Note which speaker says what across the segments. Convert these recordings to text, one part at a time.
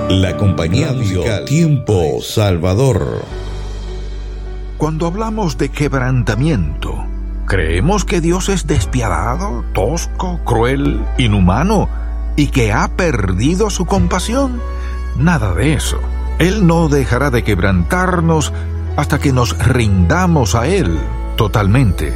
Speaker 1: La compañía musical Tiempo Salvador.
Speaker 2: Cuando hablamos de quebrantamiento, creemos que Dios es despiadado, tosco, cruel, inhumano y que ha perdido su compasión. Nada de eso. Él no dejará de quebrantarnos hasta que nos rindamos a Él totalmente.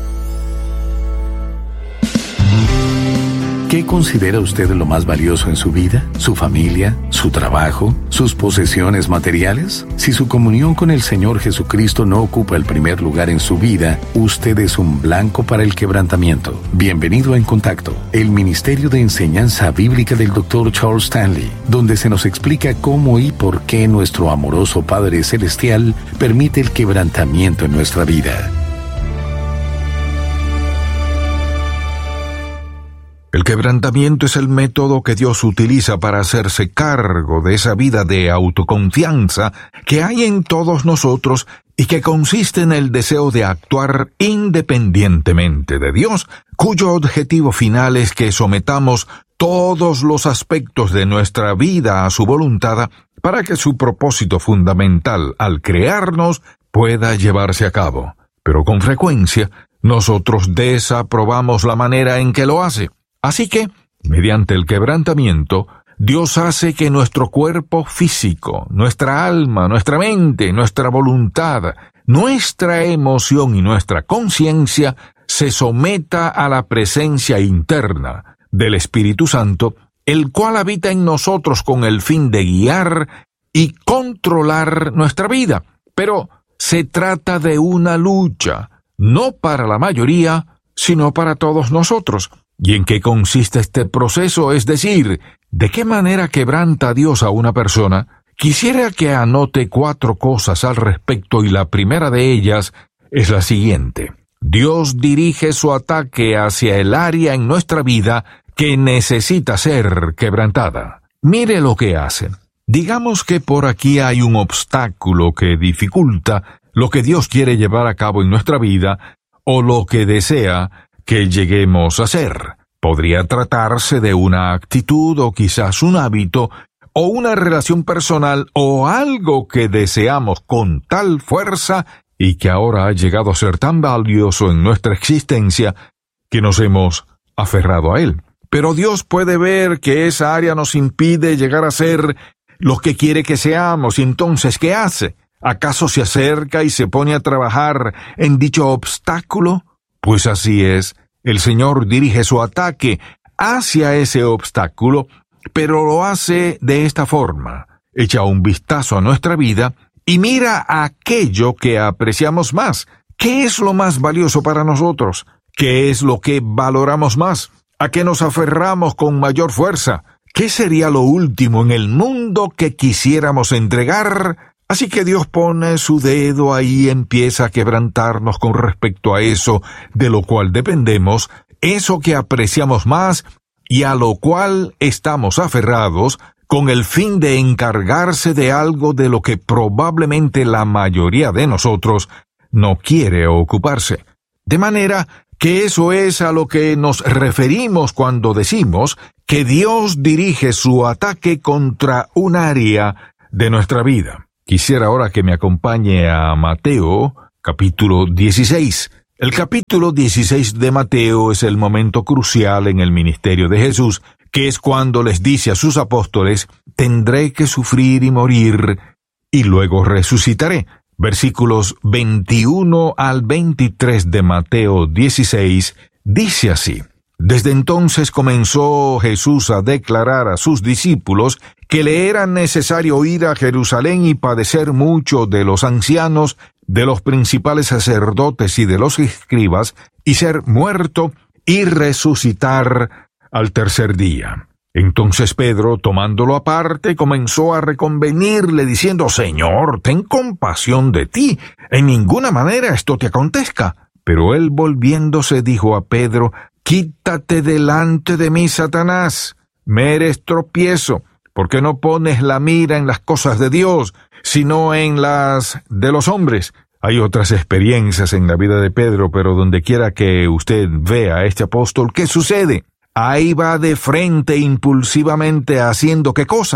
Speaker 3: ¿Qué considera usted lo más valioso en su vida? ¿Su familia? ¿Su trabajo? ¿Sus posesiones materiales? Si su comunión con el Señor Jesucristo no ocupa el primer lugar en su vida, usted es un blanco para el quebrantamiento. Bienvenido a En Contacto, el Ministerio de Enseñanza Bíblica del Dr. Charles Stanley, donde se nos explica cómo y por qué nuestro amoroso Padre Celestial permite el quebrantamiento en nuestra vida.
Speaker 2: El quebrantamiento es el método que Dios utiliza para hacerse cargo de esa vida de autoconfianza que hay en todos nosotros y que consiste en el deseo de actuar independientemente de Dios, cuyo objetivo final es que sometamos todos los aspectos de nuestra vida a su voluntad para que su propósito fundamental al crearnos pueda llevarse a cabo. Pero con frecuencia, nosotros desaprobamos la manera en que lo hace. Así que, mediante el quebrantamiento, Dios hace que nuestro cuerpo físico, nuestra alma, nuestra mente, nuestra voluntad, nuestra emoción y nuestra conciencia se someta a la presencia interna del Espíritu Santo, el cual habita en nosotros con el fin de guiar y controlar nuestra vida. Pero se trata de una lucha, no para la mayoría, sino para todos nosotros. ¿Y en qué consiste este proceso? Es decir, ¿de qué manera quebranta Dios a una persona? Quisiera que anote 4 cosas al respecto y la primera de ellas es la siguiente. Dios dirige su ataque hacia el área en nuestra vida que necesita ser quebrantada. Mire lo que hace. Digamos que por aquí hay un obstáculo que dificulta lo que Dios quiere llevar a cabo en nuestra vida o lo que desea que lleguemos a ser. Podría tratarse de una actitud o quizás un hábito o una relación personal o algo que deseamos con tal fuerza y que ahora ha llegado a ser tan valioso en nuestra existencia que nos hemos aferrado a él. Pero Dios puede ver que esa área nos impide llegar a ser lo que quiere que seamos y entonces ¿qué hace? ¿Acaso se acerca y se pone a trabajar en dicho obstáculo? Pues así es, el Señor dirige su ataque hacia ese obstáculo, pero lo hace de esta forma. Echa un vistazo a nuestra vida y mira aquello que apreciamos más. ¿Qué es lo más valioso para nosotros? ¿Qué es lo que valoramos más? ¿A qué nos aferramos con mayor fuerza? ¿Qué sería lo último en el mundo que quisiéramos entregar? Así que Dios pone su dedo ahí y empieza a quebrantarnos con respecto a eso de lo cual dependemos, eso que apreciamos más y a lo cual estamos aferrados, con el fin de encargarse de algo de lo que probablemente la mayoría de nosotros no quiere ocuparse. De manera que eso es a lo que nos referimos cuando decimos que Dios dirige su ataque contra un área de nuestra vida. Quisiera ahora que me acompañe a Mateo, capítulo 16. El capítulo 16 de Mateo es el momento crucial en el ministerio de Jesús, que es cuando les dice a sus apóstoles, tendré que sufrir y morir, y luego resucitaré. Versículos 21 al 23 de Mateo 16 dice así. Desde entonces comenzó Jesús a declarar a sus discípulos que le era necesario ir a Jerusalén y padecer mucho de los ancianos, de los principales sacerdotes y de los escribas, y ser muerto y resucitar al tercer día. Entonces Pedro, tomándolo aparte, comenzó a reconvenirle, diciendo, Señor, ten compasión de ti, en ninguna manera esto te acontezca. Pero él volviéndose dijo a Pedro, Quítate delante de mí, Satanás, me eres tropiezo, porque no pones la mira en las cosas de Dios, sino en las de los hombres. Hay otras experiencias en la vida de Pedro, pero donde quiera que usted vea a este apóstol, ¿qué sucede? Ahí va de frente impulsivamente haciendo ¿qué cosa?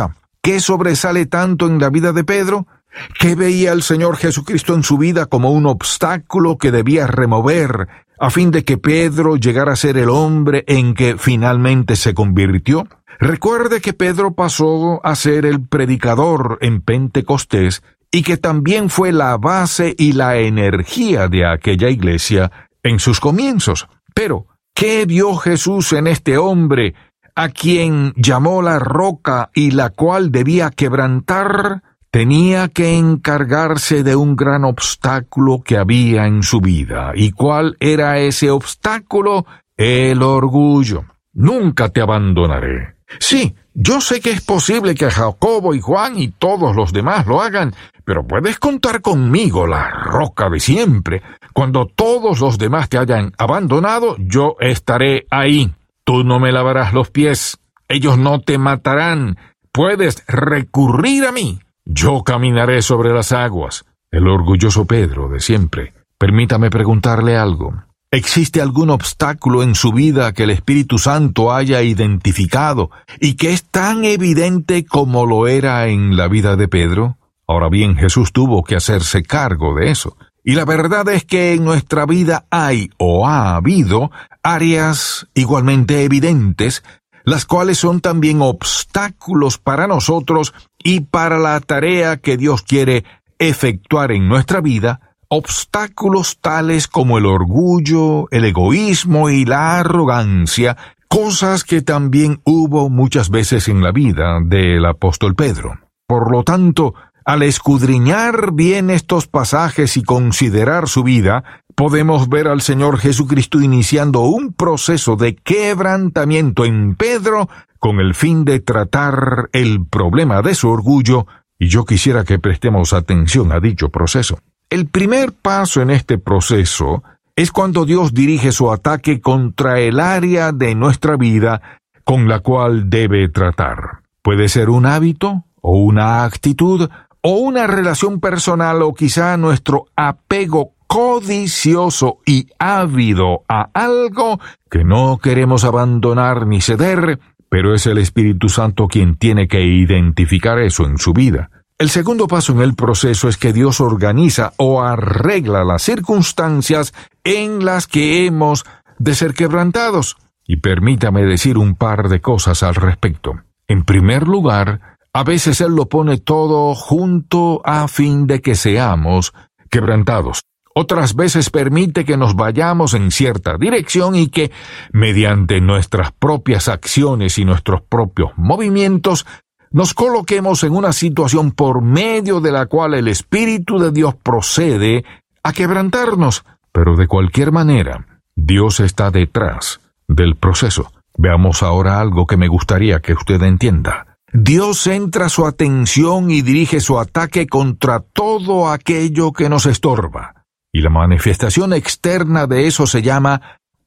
Speaker 2: qué sobresale tanto en la vida de Pedro? ¿Qué veía el Señor Jesucristo en su vida como un obstáculo que debía remover a fin de que Pedro llegara a ser el hombre en que finalmente se convirtió? Recuerde que Pedro pasó a ser el predicador en Pentecostés y que también fue la base y la energía de aquella iglesia en sus comienzos. Pero, ¿qué vio Jesús en este hombre a quien llamó la roca y la cual debía quebrantar? Tenía que encargarse de un gran obstáculo que había en su vida. ¿Y cuál era ese obstáculo? El orgullo. Nunca te abandonaré. Sí, yo sé que es posible que Jacobo y Juan y todos los demás lo hagan, pero puedes contar conmigo, la roca de siempre. Cuando todos los demás te hayan abandonado, yo estaré ahí. Tú no me lavarás los pies. Ellos no te matarán. Puedes recurrir a mí. Yo caminaré sobre las aguas. El orgulloso Pedro de siempre. Permítame preguntarle algo. ¿Existe algún obstáculo en su vida que el Espíritu Santo haya identificado y que es tan evidente como lo era en la vida de Pedro? Ahora bien, Jesús tuvo que hacerse cargo de eso. Y la verdad es que en nuestra vida hay o ha habido áreas igualmente evidentes, las cuales son también obstáculos para nosotros y para la tarea que Dios quiere efectuar en nuestra vida, obstáculos tales como el orgullo, el egoísmo y la arrogancia, cosas que también hubo muchas veces en la vida del apóstol Pedro. Por lo tanto, al escudriñar bien estos pasajes y considerar su vida, podemos ver al Señor Jesucristo iniciando un proceso de quebrantamiento en Pedro con el fin de tratar el problema de su orgullo, y yo quisiera que prestemos atención a dicho proceso. El primer paso en este proceso es cuando Dios dirige su ataque contra el área de nuestra vida con la cual debe tratar. Puede ser un hábito, o una actitud, o una relación personal, o quizá nuestro apego codicioso y ávido a algo que no queremos abandonar ni ceder, pero es el Espíritu Santo quien tiene que identificar eso en su vida. El segundo paso en el proceso es que Dios organiza o arregla las circunstancias en las que hemos de ser quebrantados. Y permítame decir un par de cosas al respecto. En primer lugar, a veces Él lo pone todo junto a fin de que seamos quebrantados. Otras veces permite que nos vayamos en cierta dirección y que, mediante nuestras propias acciones y nuestros propios movimientos, nos coloquemos en una situación por medio de la cual el Espíritu de Dios procede a quebrantarnos. Pero de cualquier manera, Dios está detrás del proceso. Veamos ahora algo que me gustaría que usted entienda. Dios centra su atención y dirige su ataque contra todo aquello que nos estorba. Y la manifestación externa de eso se llama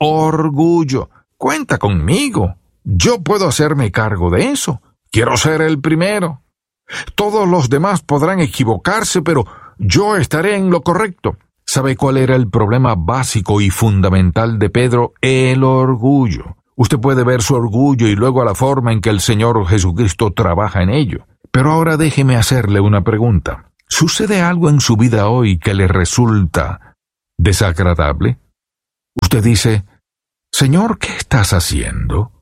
Speaker 2: orgullo. Cuenta conmigo. Yo puedo hacerme cargo de eso. Quiero ser el primero. Todos los demás podrán equivocarse, pero yo estaré en lo correcto. ¿Sabe cuál era el problema básico y fundamental de Pedro? El orgullo. Usted puede ver su orgullo y luego la forma en que el Señor Jesucristo trabaja en ello. Pero ahora déjeme hacerle una pregunta. ¿Sucede algo en su vida hoy que le resulta desagradable? Usted dice, Señor, ¿qué estás haciendo?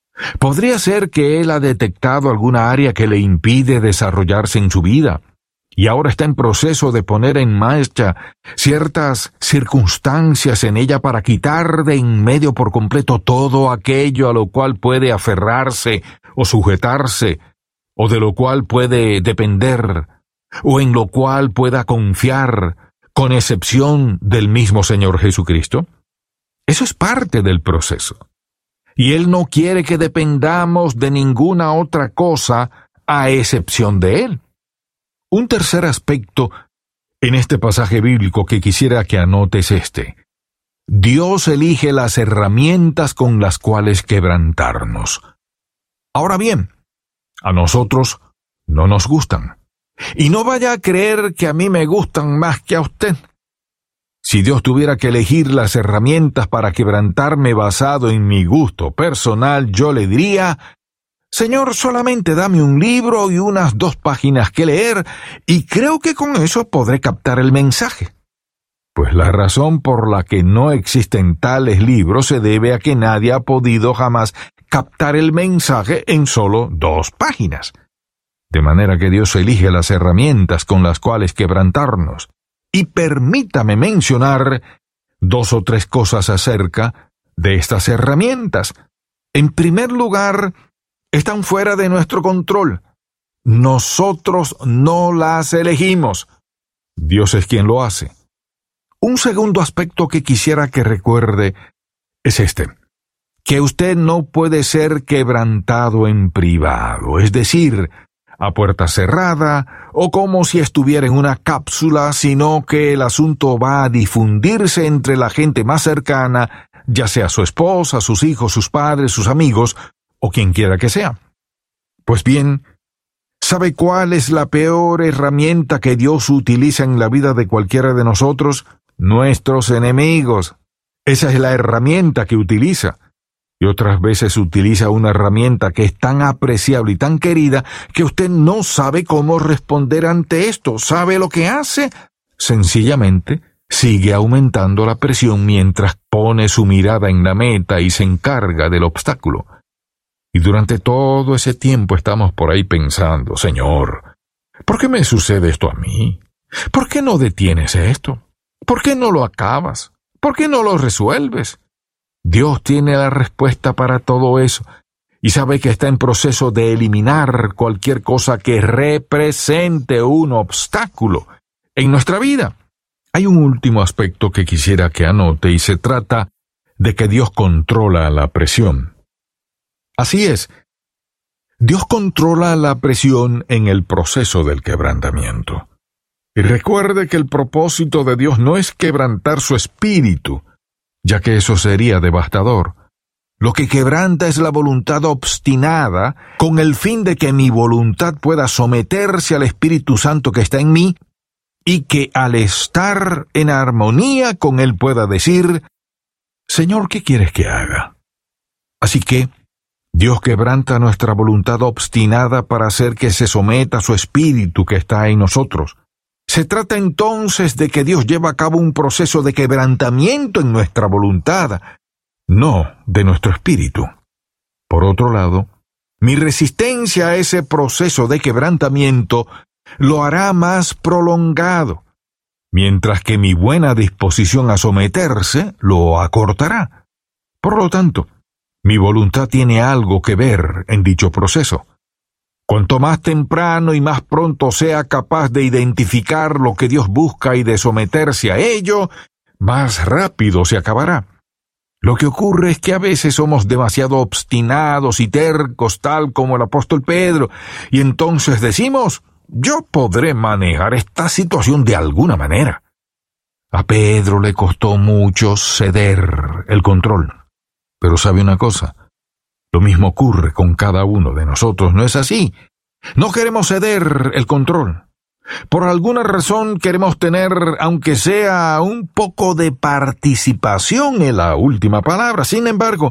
Speaker 2: Podría ser que Él ha detectado alguna área que le impide desarrollarse en su vida, y ahora está en proceso de poner en marcha ciertas circunstancias en ella para quitar de en medio por completo todo aquello a lo cual puede aferrarse o sujetarse, o de lo cual puede depender, o en lo cual pueda confiar, con excepción del mismo Señor Jesucristo. Eso es parte del proceso. Y Él no quiere que dependamos de ninguna otra cosa a excepción de Él. Un tercer aspecto en este pasaje bíblico que quisiera que anotes este. Dios elige las herramientas con las cuales quebrantarnos. Ahora bien, a nosotros no nos gustan. Y no vaya a creer que a mí me gustan más que a usted. Si Dios tuviera que elegir las herramientas para quebrantarme basado en mi gusto personal, yo le diría, Señor, solamente dame un libro y unas 2 páginas que leer, y creo que con eso podré captar el mensaje. Pues la razón por la que no existen tales libros se debe a que nadie ha podido jamás captar el mensaje en solo 2 páginas. De manera que Dios elige las herramientas con las cuales quebrantarnos. Y permítame mencionar 2 o 3 cosas acerca de estas herramientas. En primer lugar, están fuera de nuestro control. Nosotros no las elegimos. Dios es quien lo hace. Un segundo aspecto que quisiera que recuerde es este: que usted no puede ser quebrantado en privado, es decir, a puerta cerrada o como si estuviera en una cápsula, sino que el asunto va a difundirse entre la gente más cercana, ya sea su esposa, sus hijos, sus padres, sus amigos o quien quiera que sea. Pues bien, ¿sabe cuál es la peor herramienta que Dios utiliza en la vida de cualquiera de nosotros? Nuestros enemigos. Esa es la herramienta que utiliza. Y otras veces utiliza una herramienta que es tan apreciable y tan querida que usted no sabe cómo responder ante esto. ¿Sabe lo que hace? Sencillamente, sigue aumentando la presión mientras pone su mirada en la meta y se encarga del obstáculo. Y durante todo ese tiempo estamos por ahí pensando: Señor, ¿por qué me sucede esto a mí? ¿Por qué no detienes esto? ¿Por qué no lo acabas? ¿Por qué no lo resuelves? Dios tiene la respuesta para todo eso y sabe que está en proceso de eliminar cualquier cosa que represente un obstáculo en nuestra vida. Hay un último aspecto que quisiera que anote y se trata de que Dios controla la presión. Así es, Dios controla la presión en el proceso del quebrantamiento. Y recuerde que el propósito de Dios no es quebrantar su espíritu, ya que eso sería devastador. Lo que quebranta es la voluntad obstinada, con el fin de que mi voluntad pueda someterse al Espíritu Santo que está en mí, y que al estar en armonía con Él pueda decir: Señor, ¿qué quieres que haga? Así que Dios quebranta nuestra voluntad obstinada para hacer que se someta a su Espíritu que está en nosotros. Se trata entonces de que Dios lleva a cabo un proceso de quebrantamiento en nuestra voluntad, no de nuestro espíritu. Por otro lado, mi resistencia a ese proceso de quebrantamiento lo hará más prolongado, mientras que mi buena disposición a someterse lo acortará. Por lo tanto, mi voluntad tiene algo que ver en dicho proceso. Cuanto más temprano y más pronto sea capaz de identificar lo que Dios busca y de someterse a ello, más rápido se acabará. Lo que ocurre es que a veces somos demasiado obstinados y tercos, tal como el apóstol Pedro, y entonces decimos: yo podré manejar esta situación de alguna manera. A Pedro le costó mucho ceder el control. Pero ¿sabe una cosa? Lo mismo ocurre con cada uno de nosotros, ¿no es así? No queremos ceder el control. Por alguna razón queremos tener, aunque sea un poco de participación en la última palabra. Sin embargo,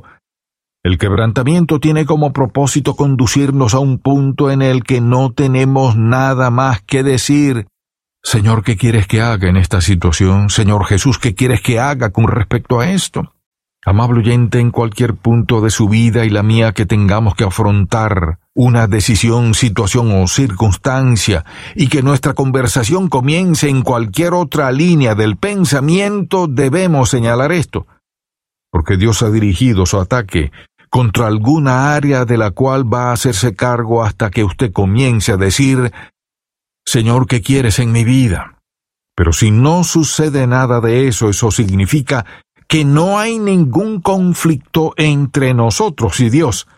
Speaker 2: el quebrantamiento tiene como propósito conducirnos a un punto en el que no tenemos nada más que decir. Señor, ¿qué quieres que haga en esta situación? Señor Jesús, ¿qué quieres que haga con respecto a esto? Amable oyente, en cualquier punto de su vida y la mía que tengamos que afrontar una decisión, situación o circunstancia, y que nuestra conversación comience en cualquier otra línea del pensamiento, debemos señalar esto, porque Dios ha dirigido su ataque contra alguna área de la cual va a hacerse cargo hasta que usted comience a decir: Señor, ¿qué quieres en mi vida? Pero si no sucede nada de eso, eso significa que no hay ningún conflicto entre nosotros y Dios.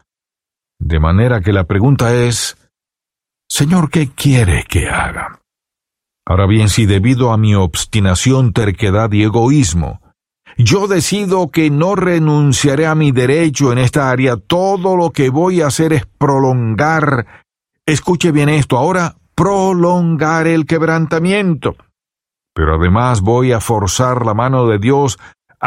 Speaker 2: De manera que la pregunta es: Señor, ¿qué quiere que haga? Ahora bien, si debido a mi obstinación, terquedad y egoísmo, yo decido que no renunciaré a mi derecho en esta área, todo lo que voy a hacer es prolongar, escuche bien esto ahora, prolongar el quebrantamiento. Pero además voy a forzar la mano de Dios a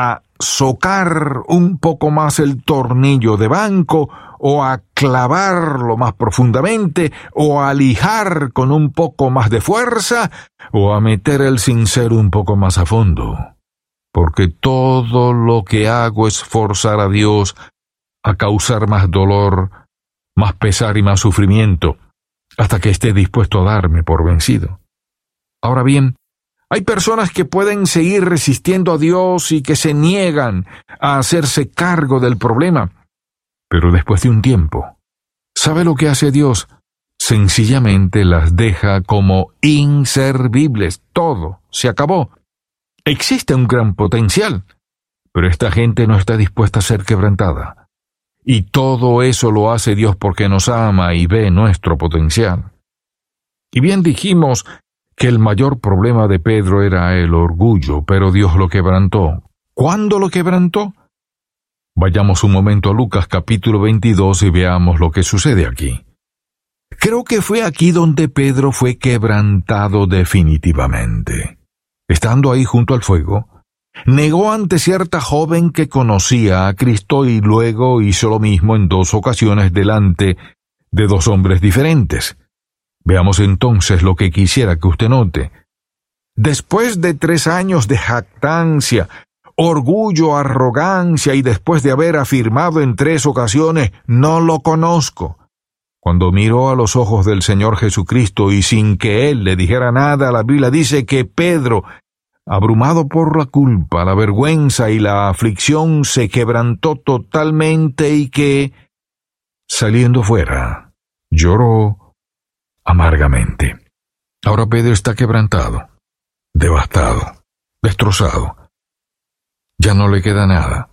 Speaker 2: socar un poco más el tornillo de banco, o a clavarlo más profundamente, o a lijar con un poco más de fuerza, o a meter el cincel un poco más a fondo. Porque todo lo que hago es forzar a Dios a causar más dolor, más pesar y más sufrimiento, hasta que esté dispuesto a darme por vencido. Ahora bien, hay personas que pueden seguir resistiendo a Dios y que se niegan a hacerse cargo del problema. Pero después de un tiempo, ¿sabe lo que hace Dios? Sencillamente las deja como inservibles. Todo se acabó. Existe un gran potencial, pero esta gente no está dispuesta a ser quebrantada. Y todo eso lo hace Dios porque nos ama y ve nuestro potencial. Y bien dijimos que el mayor problema de Pedro era el orgullo, pero Dios lo quebrantó. ¿Cuándo lo quebrantó? Vayamos un momento a Lucas capítulo 22 y veamos lo que sucede aquí. Creo que fue aquí donde Pedro fue quebrantado definitivamente. Estando ahí junto al fuego, negó ante cierta joven que conocía a Cristo y luego hizo lo mismo en 2 ocasiones delante de 2 hombres diferentes. Veamos entonces lo que quisiera que usted note. Después de 3 años de jactancia, orgullo, arrogancia y después de haber afirmado en 3 ocasiones, no lo conozco, cuando miró a los ojos del Señor Jesucristo y sin que Él le dijera nada, la Biblia dice que Pedro, abrumado por la culpa, la vergüenza y la aflicción, se quebrantó totalmente y que, saliendo fuera, lloró amargamente. Ahora Pedro está quebrantado, devastado, destrozado. Ya no le queda nada.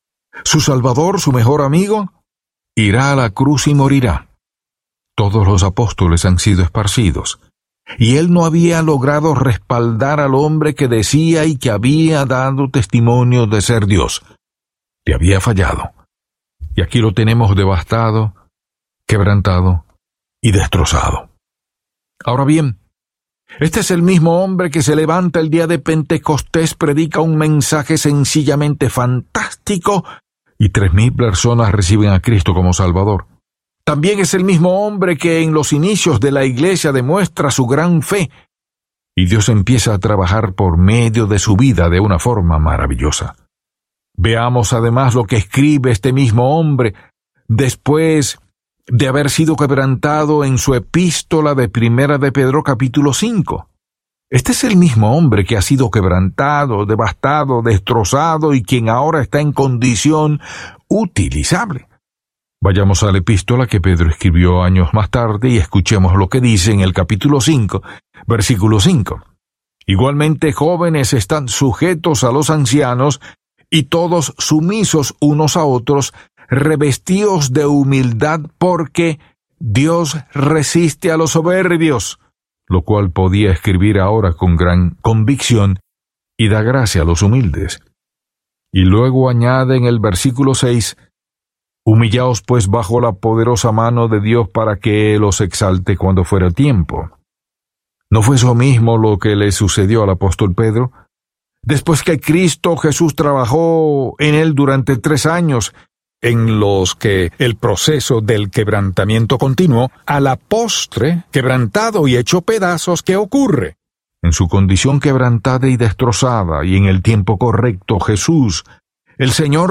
Speaker 2: Su Salvador, su mejor amigo, irá a la cruz y morirá. Todos los apóstoles han sido esparcidos, y él no había logrado respaldar al hombre que decía y que había dado testimonio de ser Dios. Le había fallado. Y aquí lo tenemos devastado, quebrantado y destrozado. Ahora bien, este es el mismo hombre que se levanta el día de Pentecostés, predica un mensaje sencillamente fantástico y 3,000 personas reciben a Cristo como Salvador. También es el mismo hombre que en los inicios de la iglesia demuestra su gran fe y Dios empieza a trabajar por medio de su vida de una forma maravillosa. Veamos además lo que escribe este mismo hombre después de haber sido quebrantado en su epístola de Primera de Pedro capítulo 5. Este es el mismo hombre que ha sido quebrantado, devastado, destrozado y quien ahora está en condición utilizable. Vayamos a la epístola que Pedro escribió años más tarde y escuchemos lo que dice en el capítulo 5, versículo 5. Igualmente, jóvenes están sujetos a los ancianos y todos sumisos unos a otros, revestidos de humildad, porque Dios resiste a los soberbios, lo cual podía escribir ahora con gran convicción, y da gracia a los humildes. Y luego añade en el versículo 6, humillaos pues bajo la poderosa mano de Dios para que Él os exalte cuando fuera tiempo. ¿No fue eso mismo lo que le sucedió al apóstol Pedro? Después que Cristo Jesús trabajó en él durante 3 años, en los que el proceso del quebrantamiento continuó, a la postre, quebrantado y hecho pedazos, ¿qué ocurre? En su condición quebrantada y destrozada, y en el tiempo correcto, Jesús, el Señor